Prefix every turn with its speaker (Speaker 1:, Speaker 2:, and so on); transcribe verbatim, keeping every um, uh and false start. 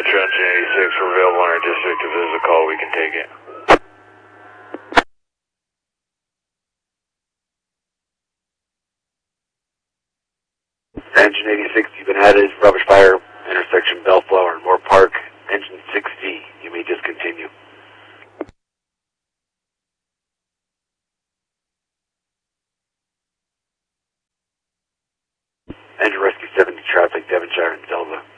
Speaker 1: Engine eighty-six, we're available in our district. If there's a call, we can take it.
Speaker 2: Engine eighty-six, you've been added, rubbish fire, intersection Bellflower and Moore Park. Engine six C, you may discontinue. Engine Rescue seventy, traffic, Devonshire and Zelda.